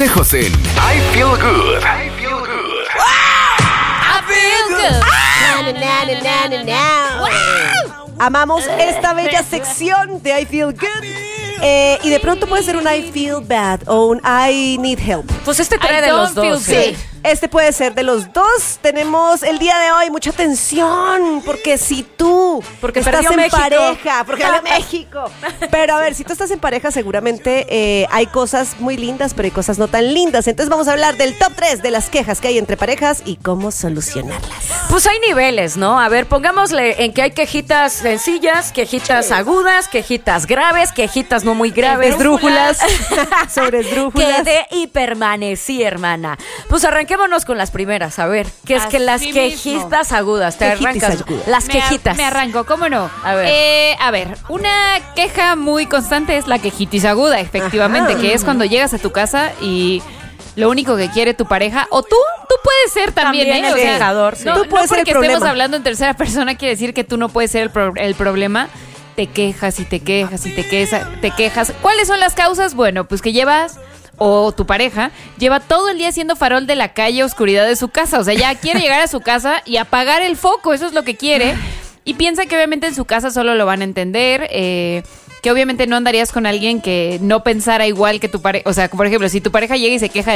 consejos en I Feel Good. I Feel Good. I feel good. Amamos esta bella sección de I Feel Good. Y de pronto puede ser un I Feel Bad o un I Need Help. Pues este trae I de los don't dos. feel Sí, este puede ser de los dos. Tenemos el día de hoy mucha atención, porque si tú Porque estás perdió en México. pareja, porque ganó México. Pero a ver, si tú estás en pareja, seguramente hay cosas muy lindas, pero hay cosas no tan lindas. Entonces vamos a hablar del top 3 de las quejas que hay entre parejas y cómo solucionarlas. Pues hay niveles, ¿no? A ver, pongámosle en que hay quejitas sencillas, quejitas agudas, quejitas graves, quejitas no muy graves, Esdrújulas. Sobre esdrújulas. Quedé y permanecí, hermana. Pues arranquémonos con las primeras, a ver. Que es que Así las mismo. quejitas agudas, te Quejitas arrancas. agudas. Las Me quejitas. Me arranco, ¿cómo no? A ver. Una queja muy constante es la quejitis aguda, efectivamente, Ajá. que es cuando llegas a tu casa y lo único que quiere tu pareja, o tú puedes ser también, También ¿eh? el quejador, sí. No, Tú puedes no ser el porque estemos problema. hablando en tercera persona quiere decir que tú no puedes ser el problema. Te quejas y te quejas y te quejas. ¿Cuáles son las causas? Bueno, pues que llevas, o tu pareja, lleva todo el día siendo farol de la calle, oscuridad de su casa. O sea, ya quiere llegar a su casa y apagar el foco, eso es lo que quiere. Y piensa que obviamente en su casa solo lo van a entender, que obviamente no andarías con alguien que no pensara igual que tu pareja. O sea, por ejemplo, si tu pareja llega y se queja